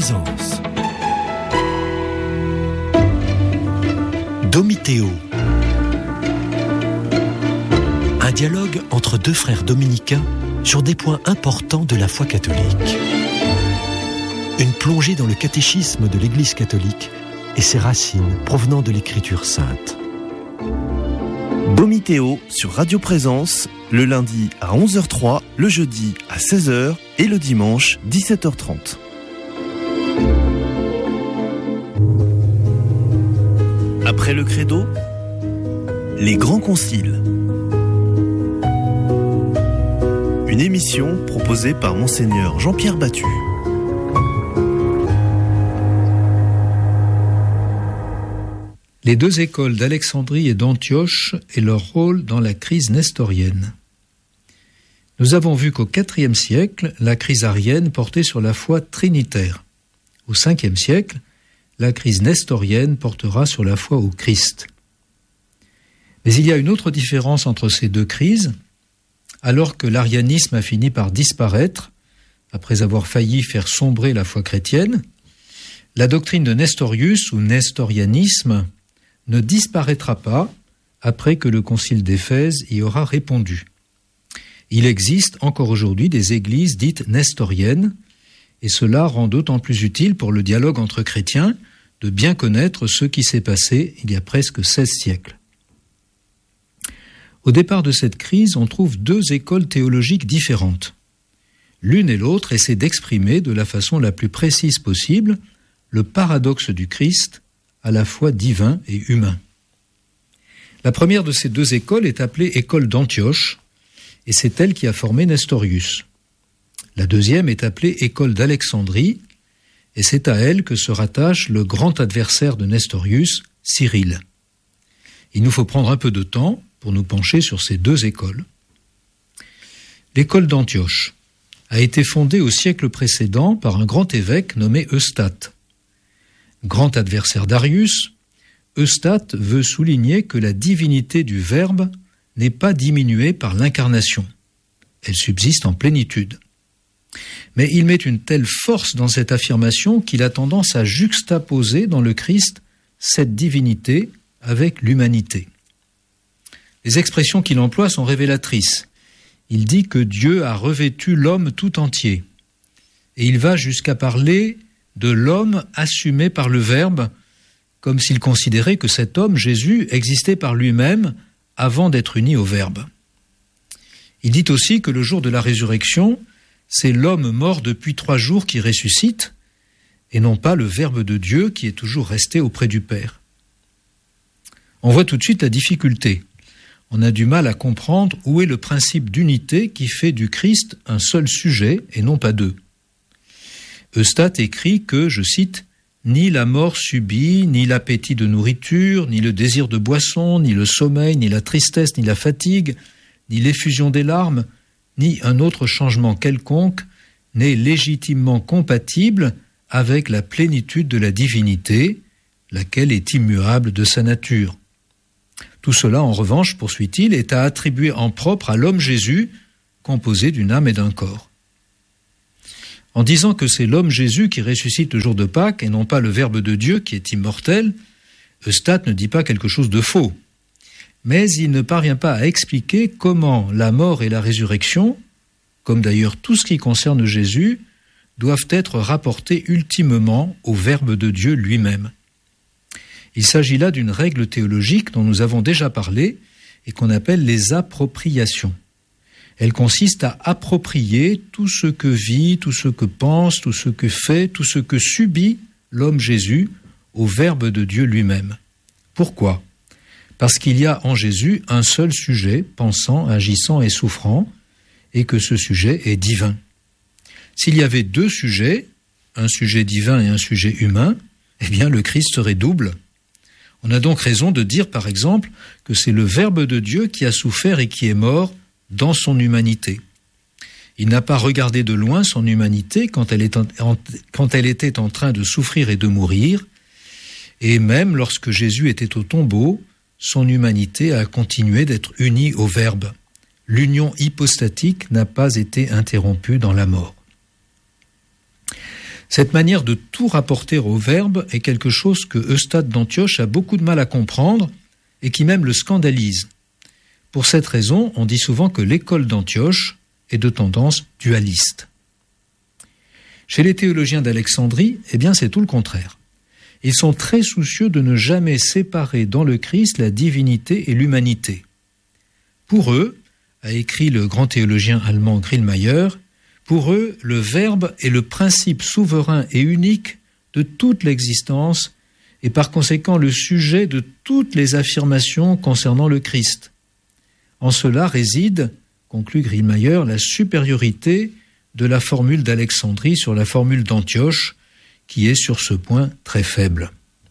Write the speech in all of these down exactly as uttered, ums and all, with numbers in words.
Présence. Domitéo. Un dialogue entre deux frères dominicains sur des points importants de la foi catholique. Une plongée dans le catéchisme de l'Église catholique et ses racines provenant de l'Écriture sainte. Domitéo sur Radio Présence, le lundi à onze heures trois, le jeudi à seize heures et le dimanche dix-sept heures trente. Après le credo, les grands conciles. Une émission proposée par Monseigneur Jean-Pierre Battu. Les deux écoles d'Alexandrie et d'Antioche et leur rôle dans la crise nestorienne. Nous avons vu qu'au quatrième siècle, la crise arienne portait sur la foi trinitaire. Au cinquième siècle, la crise nestorienne portera sur la foi au Christ. Mais il y a une autre différence entre ces deux crises. Alors que l'arianisme a fini par disparaître, après avoir failli faire sombrer la foi chrétienne, la doctrine de Nestorius ou nestorianisme ne disparaîtra pas après que le concile d'Éphèse y aura répondu. Il existe encore aujourd'hui des églises dites nestoriennes, et cela rend d'autant plus utile pour le dialogue entre chrétiens de bien connaître ce qui s'est passé il y a presque seize siècles. Au départ de cette crise, on trouve deux écoles théologiques différentes. L'une et l'autre essaient d'exprimer de la façon la plus précise possible le paradoxe du Christ, à la fois divin et humain. La première de ces deux écoles est appelée école d'Antioche, et c'est elle qui a formé Nestorius. La deuxième est appelée école d'Alexandrie, et c'est à elle que se rattache le grand adversaire de Nestorius, Cyrille. Il nous faut prendre un peu de temps pour nous pencher sur ces deux écoles. L'école d'Antioche a été fondée au siècle précédent par un grand évêque nommé Eustate. Grand adversaire d'Arius, Eustate veut souligner que la divinité du Verbe n'est pas diminuée par l'incarnation. Elle subsiste en plénitude. Mais il met une telle force dans cette affirmation qu'il a tendance à juxtaposer dans le Christ cette divinité avec l'humanité. Les expressions qu'il emploie sont révélatrices. Il dit que Dieu a revêtu l'homme tout entier. Et il va jusqu'à parler de l'homme assumé par le Verbe, comme s'il considérait que cet homme, Jésus, existait par lui-même avant d'être uni au Verbe. Il dit aussi que le jour de la résurrection, c'est l'homme mort depuis trois jours qui ressuscite, et non pas le Verbe de Dieu qui est toujours resté auprès du Père. On voit tout de suite la difficulté. On a du mal à comprendre où est le principe d'unité qui fait du Christ un seul sujet et non pas deux. Eustate écrit que, je cite, « Ni la mort subie, ni l'appétit de nourriture, ni le désir de boisson, ni le sommeil, ni la tristesse, ni la fatigue, ni l'effusion des larmes, ni un autre changement quelconque n'est légitimement compatible avec la plénitude de la divinité, laquelle est immuable de sa nature. Tout cela, en revanche, poursuit-il, est à attribuer en propre à l'homme Jésus, composé d'une âme et d'un corps. » En disant que c'est l'homme Jésus qui ressuscite le jour de Pâques et non pas le Verbe de Dieu qui est immortel, Eustate ne dit pas quelque chose de faux. Mais il ne parvient pas à expliquer comment la mort et la résurrection, comme d'ailleurs tout ce qui concerne Jésus, doivent être rapportés ultimement au Verbe de Dieu lui-même. Il s'agit là d'une règle théologique dont nous avons déjà parlé et qu'on appelle les appropriations. Elle consiste à approprier tout ce que vit, tout ce que pense, tout ce que fait, tout ce que subit l'homme Jésus au Verbe de Dieu lui-même. Pourquoi ? Parce qu'il y a en Jésus un seul sujet, pensant, agissant et souffrant, et que ce sujet est divin. S'il y avait deux sujets, un sujet divin et un sujet humain, eh bien le Christ serait double. On a donc raison de dire, par exemple, que c'est le Verbe de Dieu qui a souffert et qui est mort dans son humanité. Il n'a pas regardé de loin son humanité quand elle, est en, quand elle était en train de souffrir et de mourir, et même lorsque Jésus était au tombeau, son humanité a continué d'être unie au Verbe. L'union hypostatique n'a pas été interrompue dans la mort. Cette manière de tout rapporter au Verbe est quelque chose que Eustade d'Antioche a beaucoup de mal à comprendre et qui même le scandalise. Pour cette raison, on dit souvent que l'école d'Antioche est de tendance dualiste. Chez les théologiens d'Alexandrie, eh bien c'est tout le contraire. Ils sont très soucieux de ne jamais séparer dans le Christ la divinité et l'humanité. Pour eux, a écrit le grand théologien allemand Grillmayer, pour eux, le Verbe est le principe souverain et unique de toute l'existence et par conséquent le sujet de toutes les affirmations concernant le Christ. En cela réside, conclut Grillmayer, la supériorité de la formule d'Alexandrie sur la formule d'Antioche, qui est sur ce point très faible.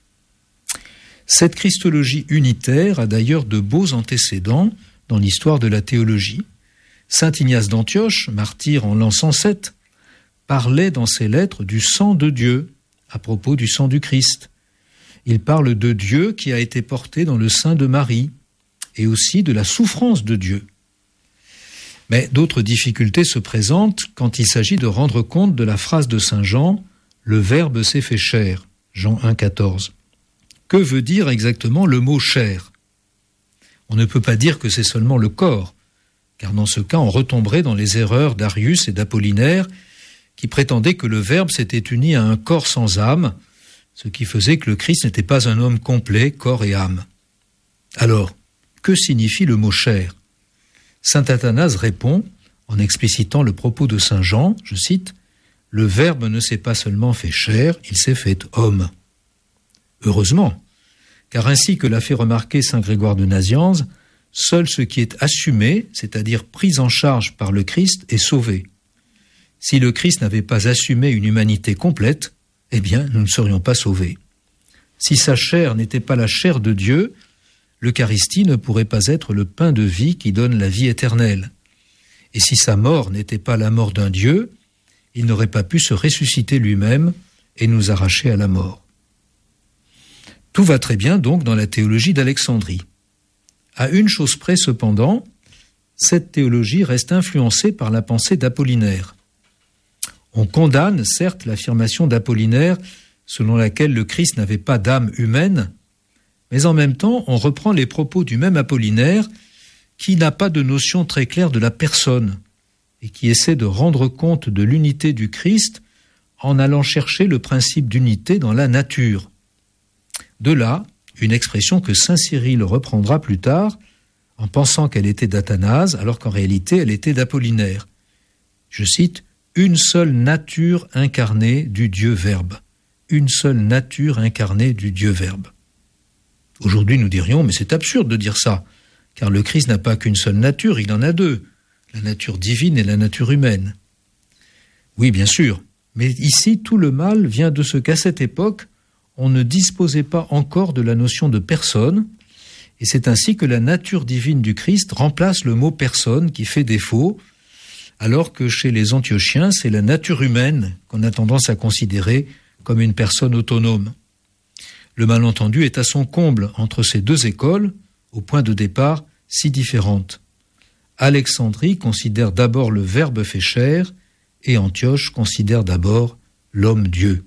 Cette christologie unitaire a d'ailleurs de beaux antécédents dans l'histoire de la théologie. Saint Ignace d'Antioche, martyr en l'an cent sept, parlait dans ses lettres du sang de Dieu, à propos du sang du Christ. Il parle de Dieu qui a été porté dans le sein de Marie, et aussi de la souffrance de Dieu. Mais d'autres difficultés se présentent quand il s'agit de rendre compte de la phrase de saint Jean « Le Verbe s'est fait chair » Jean un, quatorze. Que veut dire exactement le mot « chair » ? On ne peut pas dire que c'est seulement le corps, car dans ce cas on retomberait dans les erreurs d'Arius et d'Apollinaire qui prétendaient que le Verbe s'était uni à un corps sans âme, ce qui faisait que le Christ n'était pas un homme complet, corps et âme. Alors, que signifie le mot « chair » ? Saint Athanase répond, en explicitant le propos de saint Jean, je cite, « Le Verbe ne s'est pas seulement fait chair, il s'est fait homme. » Heureusement, car ainsi que l'a fait remarquer saint Grégoire de Nazianze, seul ce qui est assumé, c'est-à-dire pris en charge par le Christ, est sauvé. Si le Christ n'avait pas assumé une humanité complète, eh bien, nous ne serions pas sauvés. Si sa chair n'était pas la chair de Dieu, l'Eucharistie ne pourrait pas être le pain de vie qui donne la vie éternelle. Et si sa mort n'était pas la mort d'un Dieu, il n'aurait pas pu se ressusciter lui-même et nous arracher à la mort. Tout va très bien donc dans la théologie d'Alexandrie. À une chose près cependant, cette théologie reste influencée par la pensée d'Apollinaire. On condamne certes l'affirmation d'Apollinaire selon laquelle le Christ n'avait pas d'âme humaine, mais en même temps, on reprend les propos du même Apollinaire qui n'a pas de notion très claire de la personne et qui essaie de rendre compte de l'unité du Christ en allant chercher le principe d'unité dans la nature. De là, une expression que saint Cyril reprendra plus tard en pensant qu'elle était d'Athanase alors qu'en réalité elle était d'Apollinaire. Je cite, « Une seule nature incarnée du Dieu Verbe. Une seule nature incarnée du Dieu Verbe. » Aujourd'hui, nous dirions, mais c'est absurde de dire ça, car le Christ n'a pas qu'une seule nature, il en a deux, la nature divine et la nature humaine. Oui, bien sûr, mais ici, tout le mal vient de ce qu'à cette époque, on ne disposait pas encore de la notion de personne, et c'est ainsi que la nature divine du Christ remplace le mot personne qui fait défaut, alors que chez les Antiochiens, c'est la nature humaine qu'on a tendance à considérer comme une personne autonome. Le malentendu est à son comble entre ces deux écoles, au point de départ si différentes. Alexandrie considère d'abord le Verbe fait chair, et Antioche considère d'abord l'homme-dieu.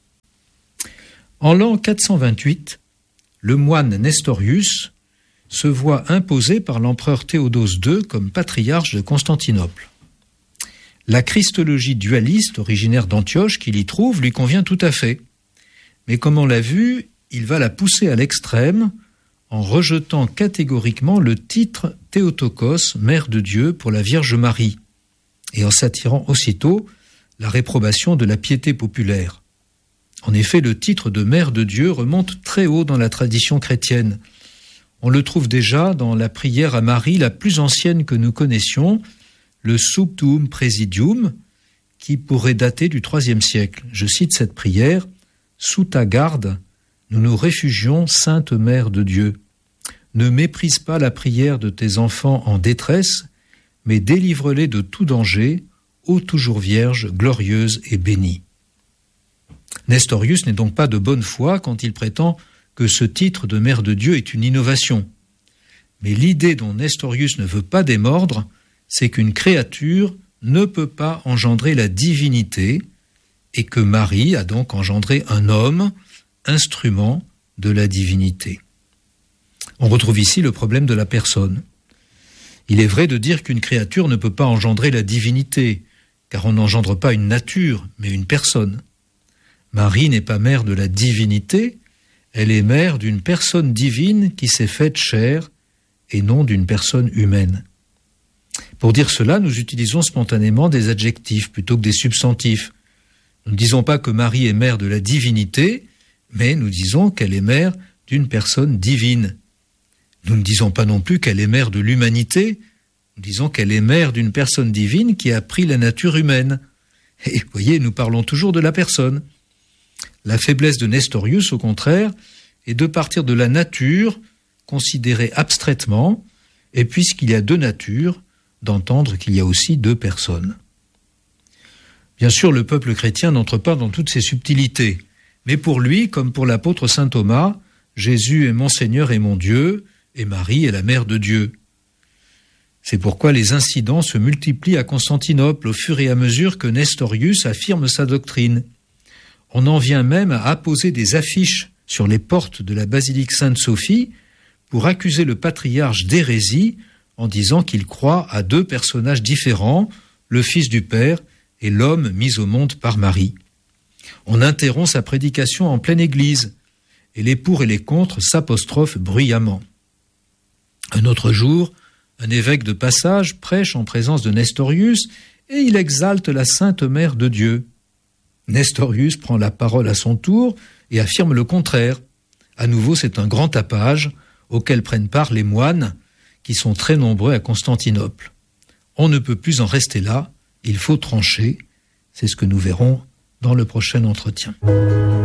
En l'an quatre cent vingt-huit, le moine Nestorius se voit imposé par l'empereur Théodose deux comme patriarche de Constantinople. La christologie dualiste originaire d'Antioche qu'il y trouve lui convient tout à fait. Mais comme on l'a vu, il va la pousser à l'extrême en rejetant catégoriquement le titre Théotokos, Mère de Dieu pour la Vierge Marie, et en s'attirant aussitôt la réprobation de la piété populaire. En effet, le titre de Mère de Dieu remonte très haut dans la tradition chrétienne. On le trouve déjà dans la prière à Marie la plus ancienne que nous connaissions, le Subtuum Praesidium, qui pourrait dater du troisième siècle. Je cite cette prière, « Sous ta garde, nous nous réfugions, Sainte Mère de Dieu. Ne méprise pas la prière de tes enfants en détresse, mais délivre-les de tout danger, ô toujours Vierge, glorieuse et bénie. » Nestorius n'est donc pas de bonne foi quand il prétend que ce titre de Mère de Dieu est une innovation. Mais l'idée dont Nestorius ne veut pas démordre, c'est qu'une créature ne peut pas engendrer la divinité, et que Marie a donc engendré un homme, instrument de la divinité. On retrouve ici le problème de la personne. Il est vrai de dire qu'une créature ne peut pas engendrer la divinité, car on n'engendre pas une nature, mais une personne. Marie n'est pas mère de la divinité, elle est mère d'une personne divine qui s'est faite chair et non d'une personne humaine. Pour dire cela, nous utilisons spontanément des adjectifs plutôt que des substantifs. Nous ne disons pas que Marie est mère de la divinité, mais nous disons qu'elle est mère d'une personne divine. Nous ne disons pas non plus qu'elle est mère de l'humanité, nous disons qu'elle est mère d'une personne divine qui a pris la nature humaine. Et vous voyez, nous parlons toujours de la personne. La faiblesse de Nestorius, au contraire, est de partir de la nature, considérée abstraitement, et puisqu'il y a deux natures, d'entendre qu'il y a aussi deux personnes. Bien sûr, le peuple chrétien n'entre pas dans toutes ces subtilités, mais pour lui, comme pour l'apôtre saint Thomas, Jésus est mon Seigneur et mon Dieu, et Marie est la mère de Dieu. C'est pourquoi les incidents se multiplient à Constantinople au fur et à mesure que Nestorius affirme sa doctrine. On en vient même à apposer des affiches sur les portes de la basilique Sainte-Sophie pour accuser le patriarche d'hérésie en disant qu'il croit à deux personnages différents, le Fils du Père et l'homme mis au monde par Marie. On interrompt sa prédication en pleine église, et les pour et les contre s'apostrophent bruyamment. Un autre jour, un évêque de passage prêche en présence de Nestorius, et il exalte la Sainte Mère de Dieu. Nestorius prend la parole à son tour et affirme le contraire. À nouveau, c'est un grand tapage auquel prennent part les moines, qui sont très nombreux à Constantinople. On ne peut plus en rester là, il faut trancher. C'est ce que nous verrons dans le prochain entretien.